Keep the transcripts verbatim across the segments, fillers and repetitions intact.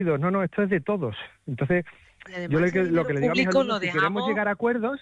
no, no, esto es de todos. Entonces, yo lo que, lo que le digo a mis alumnos, si queremos llegar a acuerdos...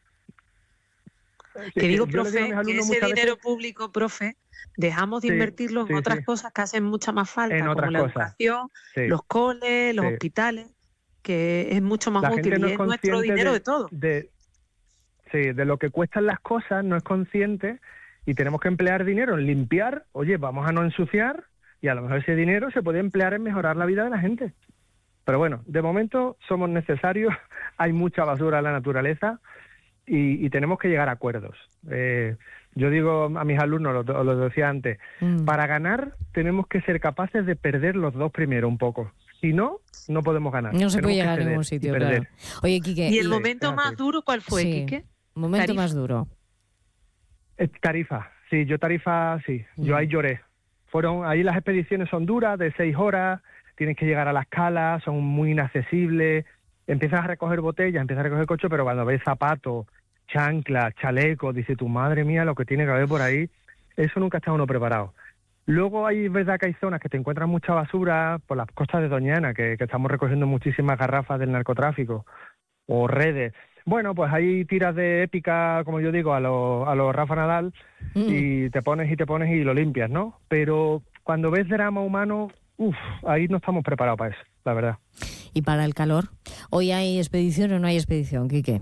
Que, que digo, profe, digo que ese dinero veces, público, profe, dejamos de sí, invertirlo en sí, otras sí. cosas que hacen mucha más falta, en como la cosas. educación, sí. los coles, los sí. hospitales, que es mucho más la útil no y es nuestro dinero de, de todo. De, sí, de lo que cuestan las cosas, no es consciente y tenemos que emplear dinero en limpiar, oye, vamos a no ensuciar y a lo mejor ese dinero se puede emplear en mejorar la vida de la gente. Pero bueno, de momento somos necesarios, hay mucha basura en la naturaleza, Y, y tenemos que llegar a acuerdos. Eh, yo digo a mis alumnos, lo, lo decía antes, mm. para ganar tenemos que ser capaces de perder los dos primero un poco. Si no, no podemos ganar. No se puede llegar a ningún sitio, claro. Oye, Quique... ¿Y el y... momento sí, más duro cuál fue, sí, Quique? momento Tarifa. más duro. Eh, Tarifa, sí, yo Tarifa, sí. Mm. Yo ahí lloré. Fueron, ahí las expediciones son duras, de seis horas, tienes que llegar a las calas, son muy inaccesibles... Empiezas a recoger botellas, empiezas a recoger coche, pero cuando ves zapatos, chanclas, chalecos, dices, tu madre mía, lo que tiene que haber por ahí, eso nunca está uno preparado. Luego hay, es verdad que hay zonas que te encuentran mucha basura, por las costas de Doñana, que, que estamos recogiendo muchísimas garrafas del narcotráfico, o redes. Bueno, pues hay tiras de épica, como yo digo, a los a los Rafa Nadal, mm. y te pones y te pones y lo limpias, ¿no? Pero cuando ves drama humano, uff, ahí no estamos preparados para eso, la verdad. ¿Y para el calor? ¿Hoy hay expedición o no hay expedición, Quique?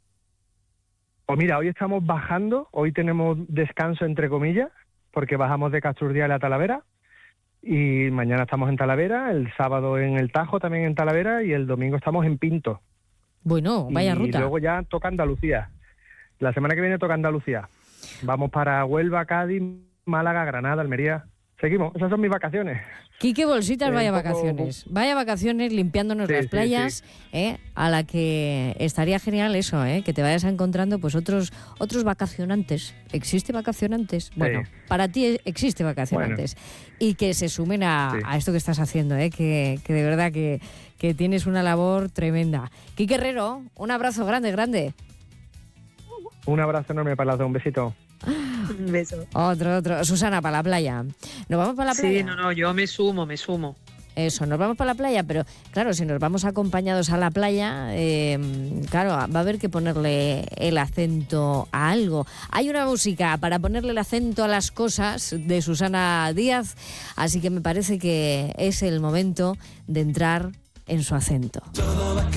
Pues mira, hoy estamos bajando, hoy tenemos descanso entre comillas, porque bajamos de Casturdial a Talavera, y mañana estamos en Talavera, el sábado en el Tajo también en Talavera, y el domingo estamos en Pinto. Bueno, vaya y ruta. Y luego ya toca Andalucía. La semana que viene toca Andalucía. Vamos para Huelva, Cádiz, Málaga, Granada, Almería... Seguimos, esas son mis vacaciones. Quique Bolsitas, eh, vaya poco... vacaciones. Vaya vacaciones limpiándonos sí, las playas, sí, sí. ¿eh? A la que estaría genial eso, ¿eh? Que te vayas encontrando pues otros otros vacacionantes. ¿Existe vacacionantes? Bueno, sí. Para ti existe vacacionantes. Bueno. Y que se sumen a, sí. a esto que estás haciendo, ¿eh? Que, que de verdad que, que tienes una labor tremenda. Quique Herrero, un abrazo grande, grande. Un abrazo enorme para las dos, un besito. Un beso. Otro, otro. Susana, para la playa. ¿Nos vamos para la playa? Sí, no, no, yo me sumo, me sumo. Eso, nos vamos para la playa, pero claro, si nos vamos acompañados a la playa, eh, claro, va a haber que ponerle el acento a algo. Hay una música para ponerle el acento a las cosas de Susana Díaz, así que me parece que es el momento de entrar en su acento.